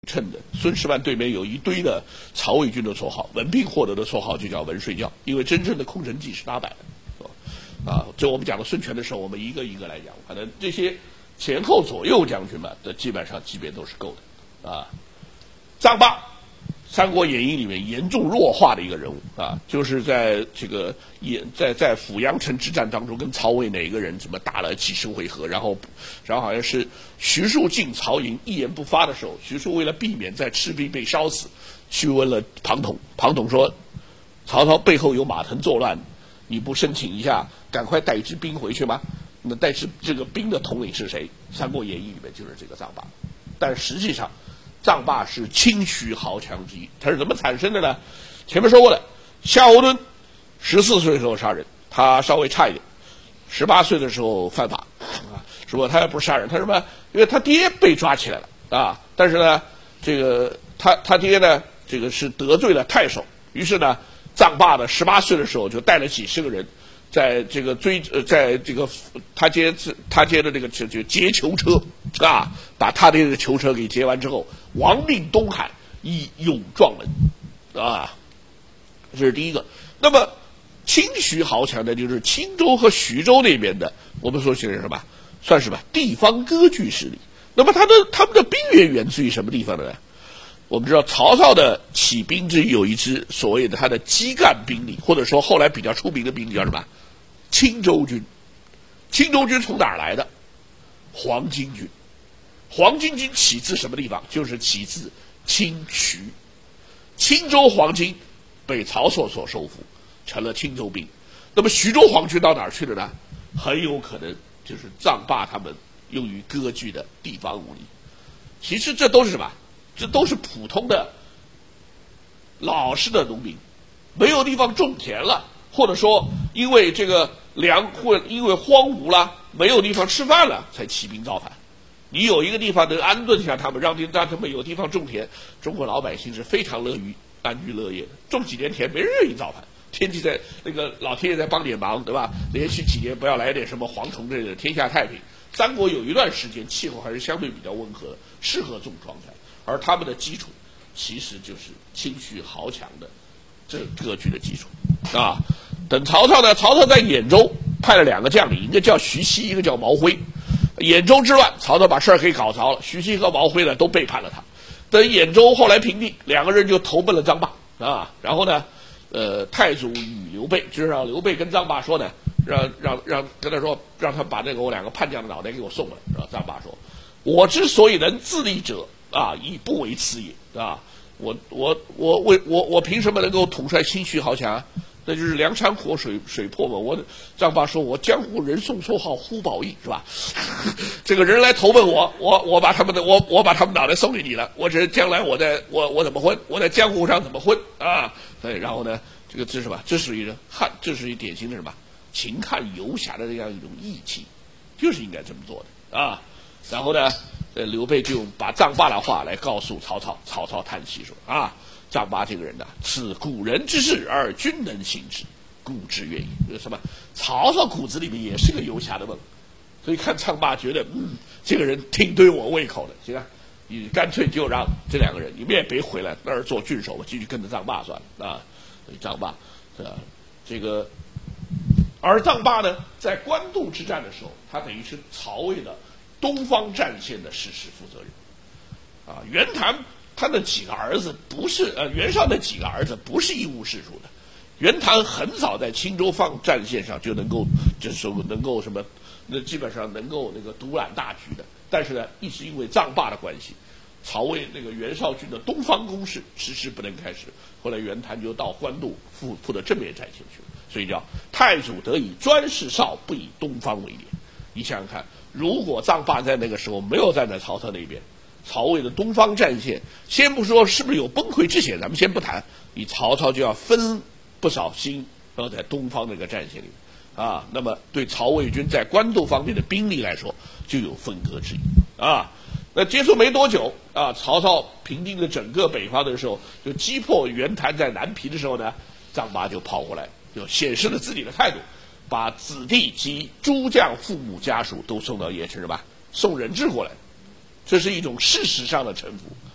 称的。孙师范对面有一堆的曹魏军的绰号，文聘获得的绰号就叫文睡觉，因为真正的空城计是他摆的，这我们讲到孙权的时候，我们一个一个来讲，反正这些前后左右将军嘛，的基本上级别都是够的，臧霸。《三国演义》里面严重弱化的一个人物就是在这个在阜阳城之战当中，跟曹魏哪个人怎么打了几十回合，然后好像是徐庶进曹营一言不发的时候，徐庶为了避免在赤壁被烧死，去问了庞统，庞统说曹操背后有马腾作乱，你不申请一下，赶快带一支兵回去吗？那带支这个兵的统领是谁？《三国演义》里面就是这个臧霸，但实际上。臧霸是清虚豪强之一，他是怎么产生的呢？前面说过的，夏侯惇14岁的时候杀人，他稍微差一点，18岁的时候犯法说他也不是杀人，他什么？因为他爹被抓起来了但是呢，这个他爹呢，这个是得罪了太守，于是呢，臧霸的18岁的时候就带了几十个人。在这个在这个他接的这个就劫囚车把他的囚车给劫完之后，亡命东海，以勇撞人这是第一个。那么清徐豪强呢，就是青州和徐州那边的，我们说是什么？算是吧地方割据势力。那么他们的兵源源自于什么地方的呢？我们知道曹操的起兵之有一支所谓的他的基干兵力，或者说后来比较出名的兵力叫什么？青州军。青州军从哪儿来的？黄巾军。黄巾军起自什么地方？就是起自清徐。青州黄巾被曹操所收服，成了青州兵。那么徐州黄军到哪儿去了呢？很有可能就是臧霸他们用于割据的地方武力。其实这都是什么？这都是普通的老实的农民，没有地方种田了，或者说因为这个或因为荒芜了，没有地方吃饭了，才起兵造反。你有一个地方能安顿下他们，让他们有地方种田，中国老百姓是非常乐于安居乐业的。种几年田，没人愿意造反。天气在那个老天爷在帮点忙，对吧？连续几年不要来点什么蝗虫之类的，天下太平。三国有一段时间气候还是相对比较温和的，适合种庄稼。而他们的基础其实就是清徐豪强的这割据的基础等曹操呢，曹操在兖州派了2个将领，一个叫徐熙，一个叫毛辉。兖州之乱，曹操把事儿给搞砸了，徐熙和毛辉呢都背叛了他。等兖州后来平定，2个人就投奔了臧霸然后呢，太祖与刘备，就是让刘备跟臧霸说呢，跟他说，让他把那个我2个叛将的脑袋给我送来。臧霸说：“我之所以能自立者。”以不为此也我凭什么能够统帅清徐豪强？那就是梁山火水破嘛。臧霸说：“我江湖人送绰号呼保义，是吧？这个人来投奔我把他们脑袋送给你了。将来我怎么混？我在江湖上怎么混对，然后呢，这是什么？这是一典型的什么？秦汉游侠的这样一种义气，就是应该这么做的然后呢？刘备就把臧霸的话来告诉曹操，曹操叹息说：“臧霸这个人此古人之事而君能行之，故之愿矣。”什么？曹操骨子里面也是个游侠的梦，所以看臧霸觉得，这个人挺对我胃口的，行你干脆就让这2个人，你们也别回来那儿做郡守，我继续跟着臧霸算了臧霸这个，而臧霸呢，在官渡之战的时候，他等于是曹魏的东方战线的实时负责人袁谭他的几个儿子不是袁绍的几个儿子不是一无是处的。袁谭很早在青州方战线上就能够什么，那基本上能够那个独揽大局的。但是呢，一直因为臧霸的关系，曹魏那个袁绍军的东方攻势迟迟不能开始。后来袁谭就到官渡负的正面战线去了，所以叫太祖得以专事绍，不以东方为廉。你想想看。如果臧霸在那个时候没有站在曹操那边，曹魏的东方战线，先不说是不是有崩溃之险，咱们先不谈，你曹操就要分不少心，然后在东方那个战线里那么对曹魏军在官渡方面的兵力来说，就有分割之意那结束没多久曹操平定了整个北方的时候，就击破袁谭在南皮的时候呢，臧霸就跑过来，就显示了自己的态度。把子弟及诸将父母家属都送到邺城，什么送人质过来，这是一种事实上的臣服，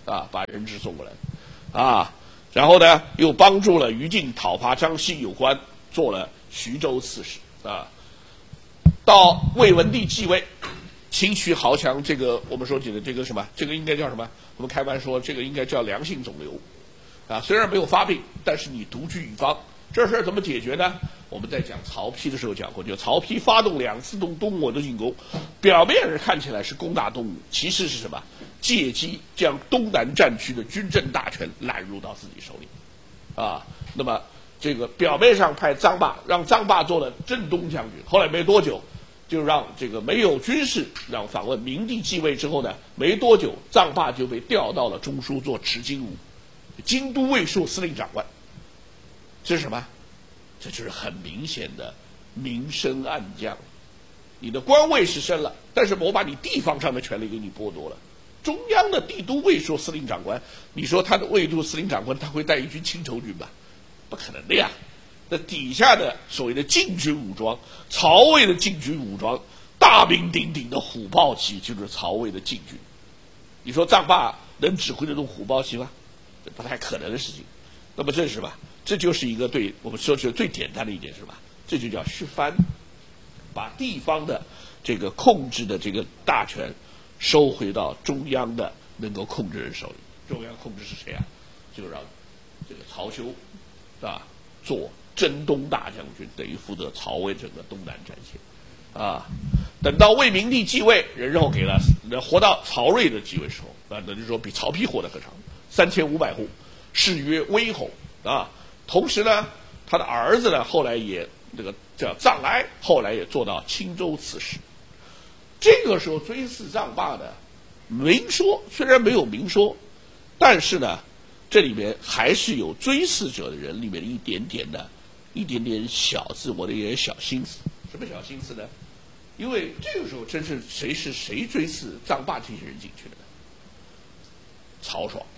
把人质送过来，然后呢又帮助了于禁讨伐张熙有关，做了徐州刺史到魏文帝继位，轻取豪强，这个我们说起的这个什么，这个应该叫什么？我们开玩笑说这个应该叫良性肿瘤虽然没有发病，但是你独居一方，这事儿怎么解决呢？我们在讲曹丕的时候讲过，就曹丕发动2次东吴的进攻，表面上看起来是攻打东吴，其实是什么？借机将东南战区的军政大权揽入到自己手里那么这个表面上派张霸，让张霸做了镇东将军，后来没多久就让这个没有军事，让访问明帝继位之后呢，没多久张霸就被调到了中书做持金吾，京都卫戍司令长官。这是什么？这就是很明显的明升暗降。你的官位是升了，但是我把你地方上的权力给你剥夺了。中央的帝都卫戍司令长官，你说他的卫都司令长官他会带一军轻筹军吧？不可能的呀。那底下的所谓的禁军武装，曹魏的禁军武装，大名鼎鼎的虎豹骑就是曹魏的禁军。你说张霸能指挥得动虎豹骑吗？这不太可能的事情。那么这是吧？这就是一个对我们说是最简单的一点是吧？这就叫削藩，把地方的这个控制的这个大权收回到中央的能够控制人手里。中央控制是谁啊？就让这个曹休做征东大将军，等于负责曹魏整个东南战线等到魏明帝继位，人肉给了活到曹睿的继位时候那就是说比曹丕活得可长，3500户，谥曰威侯同时呢，他的儿子呢，后来也这个叫臧哀，后来也做到青州刺史。这个时候追谥张霸的明说，虽然没有明说，但是呢，这里面还是有追谥者的人里面的一点点小自我的一点小心思。什么小心思呢？因为这个时候真是谁追谥张霸这些人进去的呢？曹爽。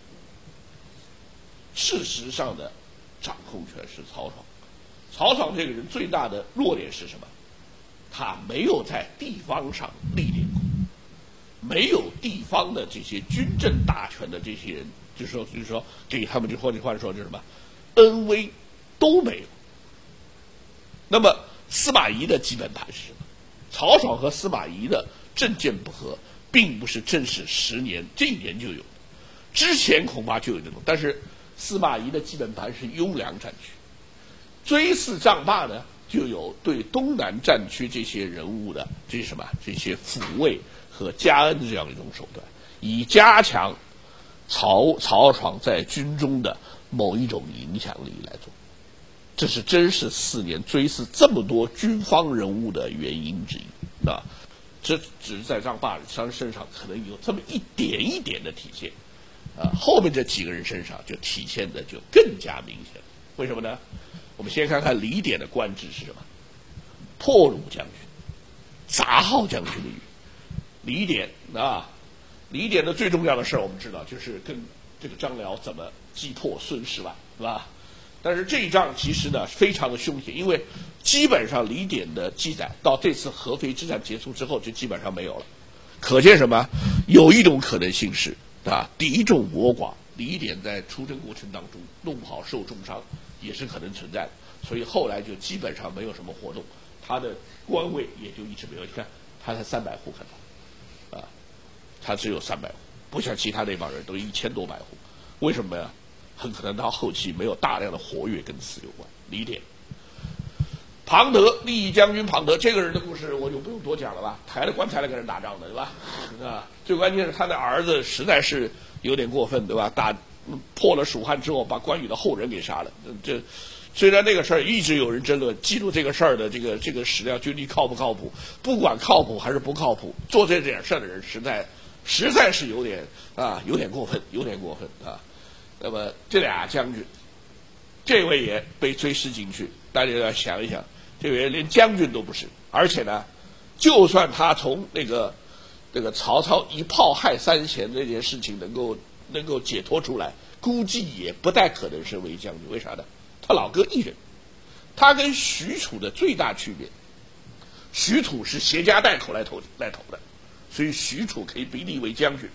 事实上的掌控权是曹爽。曹爽这个人最大的弱点是什么？他没有在地方上历练过，没有地方的这些军政大权的这些人，就是说给他们就换句话说就是什么，恩威都没有。那么司马懿的基本盘是什么？曹爽和司马懿的政见不合，并不是正是10年这一年就有的，之前恐怕就有这种，但是司马懿的基本盘是优良战区。追谥张霸呢，就有对东南战区这些人物的这些抚慰和加恩的这样一种手段，以加强曹爽在军中的某一种影响力来做。这是真是4年追谥这么多军方人物的原因之一这只是在张霸身上可能有这么一点一点的体现后面这几个人身上就体现的就更加明显了。为什么呢？我们先看看李典的官职是什么？破虏将军，杂号将军的语。李典的最重要的事我们知道就是跟这个张辽怎么击破孙十万，是吧？但是这一仗其实呢非常的凶险，因为基本上李典的记载到这次合肥之战结束之后就基本上没有了。可见什么？有一种可能性是敌众我寡，李典在出征过程当中弄不好受重伤也是可能存在的，所以后来就基本上没有什么活动，他的官位也就一直没有。你看他才300户，看到他只有300户，不像其他那帮人都1000多百户。为什么呀？很可能到后期没有大量的活跃跟此有关。李典、庞德，利益将军庞德这个人的故事我就不用多讲了吧，抬着棺材来跟人打仗的，对吧？最关键是他的儿子实在是有点过分，对吧？破了蜀汉之后，把关羽的后人给杀了。这虽然那个事儿一直有人争论，记录这个事儿的这个史料军力靠不靠谱？不管靠谱还是不靠谱，做这点事儿的人实在是有点过分，那么这俩将军，这位也被追谥进去，大家要想一想，这位连将军都不是，而且呢，就算他从那个曹操一炮害3贤这件事情能够解脱出来，估计也不太可能升为将军。为啥呢？他老哥一人，他跟许褚的最大区别，许褚是携家带口来投的，所以许褚可以被立为将军，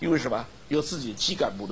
因为什么？有自己的基干部队。